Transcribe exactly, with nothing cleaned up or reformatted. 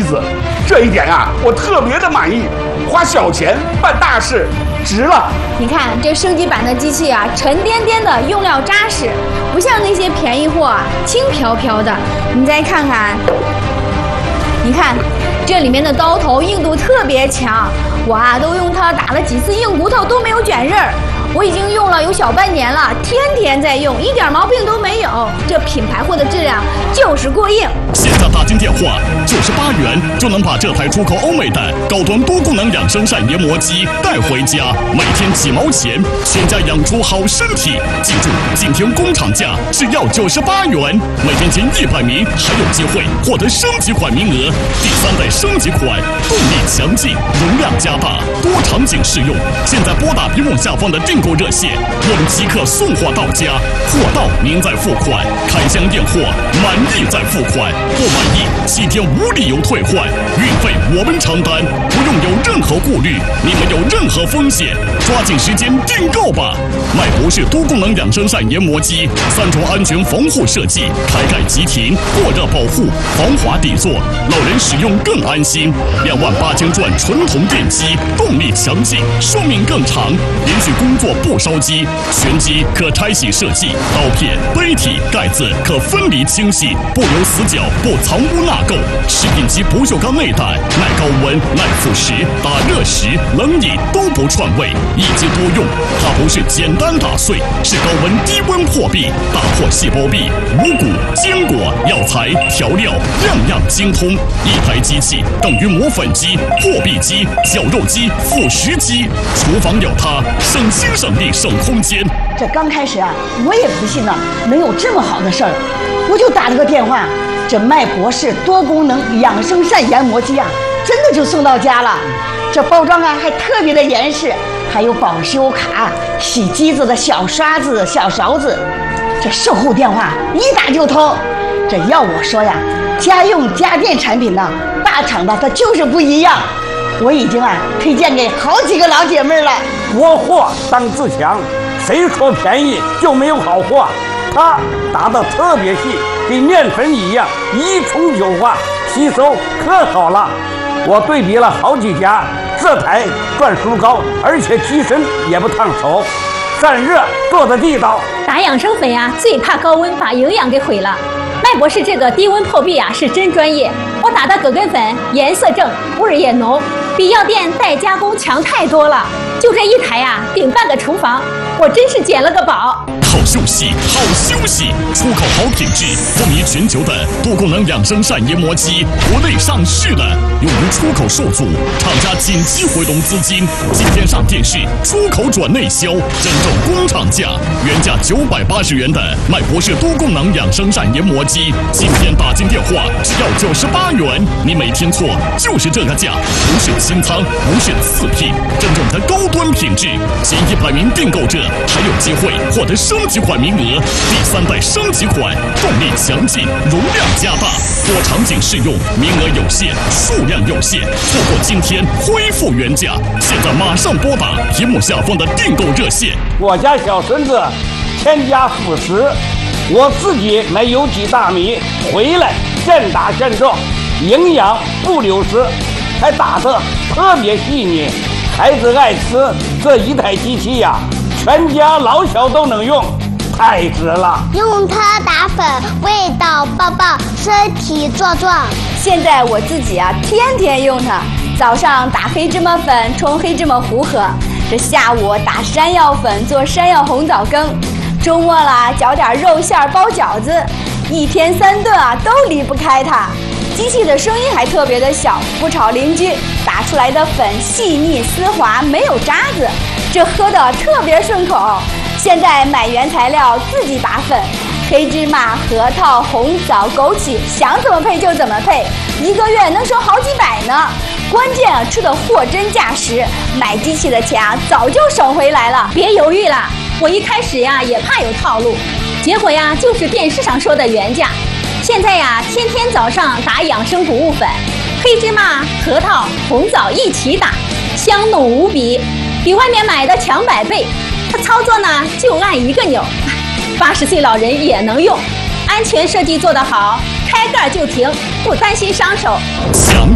子，这一点啊，我特别的满意。花小钱办大事，值了。 你看这升级版的机器啊，沉甸甸的，用料扎实，不像那些便宜货啊，轻飘飘的。你再看看，你看这里面的刀头硬度特别强，我啊都用它打了几次硬骨头都没有卷刃儿。我已经用了有小半年了，天天在用，一点毛病都没有。这品牌货的质量就是过硬。 现在打进电话九十八元就能把这台出口欧美的高端多功能养生膳研磨机带回家，每天几毛钱，全家养出好身体。记住，今天工厂价是要九十八元，每天前一百名还有机会获得升级款名额。第三代升级款，动力强劲，容量加大，多场景适用。现在拨打屏幕下方的订购热线，我们即刻送货到家，货到您再付款，开箱验货，满意再付款，不满意七天无理由退换，运费我们承担，不用有任何顾虑，你没有任何风险，抓紧时间订购吧！麦博士多功能养生膳研磨机，三重安全防护设计，开盖即停，过热保护，防滑底座，老人使用更安心。两万八千转纯铜电机，动力强劲，寿命更长，连续工作不烧机，全机可拆洗设计，刀片、杯体、盖子可分离清洗，不留死角，不藏污纳垢。食品级不锈钢内胆，耐高温、耐腐蚀，打热时、冷饮都不串味，一机多用。它不是简单打碎，是高温低温破壁，打破细胞壁，五谷、坚果、药材、调料，样样精通。一台机器等于磨粉机、破壁机、绞肉机、腐蚀机。厨房有它，省心省力省空间。 这刚开始啊，我也不信呢，能有这么好的事儿，我就打了个电话，这麦博士多功能养生膳研磨机啊，真的就送到家了。这包装啊还特别的严实，还有保修卡、洗机子的小刷子、小勺子。这售后电话一打就通。这要我说呀，家用家电产品呢，大厂的它就是不一样。我已经啊推荐给好几个老姐妹了。 国货当自强，谁说便宜就没有好货？它打得特别细，跟面粉一样，一冲就化，吸收可好了。我对比了好几家，这台转速高，而且机身也不烫手，散热做的地道。 打养生粉呀，最怕高温把营养给毁了。麦博士这个低温破壁啊是真专业，我打的葛根粉颜色正，味儿也浓，比药店代加工强太多了。就这一台啊，顶半个厨房，我真是捡了个宝。 好休息，好休息，出口好品质，风靡全球的多功能养生膳研磨机，国内上市了，由于出口受阻，厂家紧急回笼资金，今天上电视，出口转内销，真正工厂价，原价九百八十元的麦博士多功能养生膳研磨机，今天打进电话只要九十八元，你没听错，就是这个价，不是清仓，不是次品，真正的高端品质，前一百名订购者还有机会获得升级款名额，第三代升级款，动力强劲，容量加大，多场景适用，名额有限，数量有限，错过今天恢复原价，现在马上拨打屏幕下方的订购热线。 我家小孙子添加辅食，我自己买有机大米回来现打现种，营养不流失，还打得特别细腻，孩子爱吃。这一台机器呀、啊，全家老小都能用，太值了。 用它打粉，味道棒棒，身体壮壮。 现在我自己啊，天天用它。早上打黑芝麻粉冲黑芝麻糊喝，这下午打山药粉做山药红枣羹，周末啦搅点肉馅包饺子，一天三顿啊都离不开它。机器的声音还特别的小，不吵邻居，打出来的粉细腻丝滑，没有渣子，这喝的特别顺口。现在买原材料自己打粉，黑芝麻、核桃、红枣、枸杞，想怎么配就怎么配，一个月能省好几百呢。关键啊，吃的货真价实，买机器的钱啊早就省回来了。 别犹豫了，我一开始呀也怕有套路，结果呀就是电视上说的原价。现在呀，天天早上打养生谷物粉，黑芝麻、核桃、红枣一起打，香浓无比，比外面买的强百倍。它操作呢就按一个钮，八十岁老人也能用，安全设计做得好，开盖就停，不担心伤手。